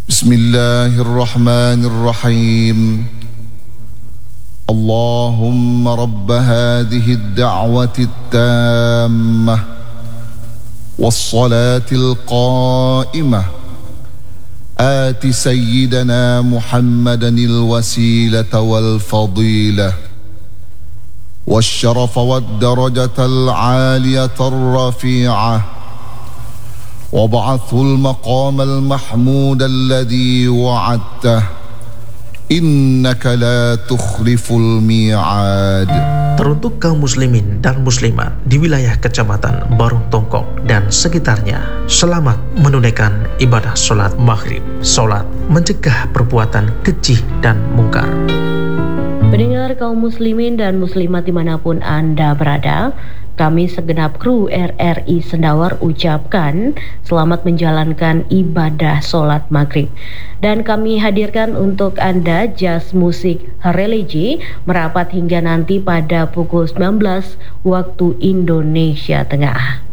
بسم الله الرحمن الرحيم اللهم رب هذه الدعوة التامة والصلاة القائمة آت سيدنا محمدا الوسيلة والفضيلة والشرف والدرجة العالية الرفيعة وابعثه المقام المحمود الذي وعدته إنك لا تخلف الميعاد. Teruntuk kaum muslimin dan muslimat di wilayah Kecamatan Barung Tongkok dan sekitarnya, selamat menunaikan ibadah sholat maghrib. Sholat mencegah perbuatan keji dan mungkar. Pendengar kaum muslimin dan muslimat dimanapun Anda berada, kami segenap kru RRI Sendawar ucapkan selamat menjalankan ibadah sholat maghrib. Dan kami hadirkan untuk Anda jazz musik religi merapat hingga nanti pada pukul 19 waktu Indonesia Tengah.